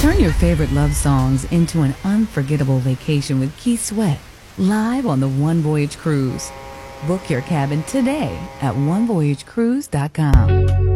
Turn your favorite love songs into an unforgettable vacation with Keith Sweat, live on the One Voyage Cruise. Book your cabin today at onevoyagecruise.com.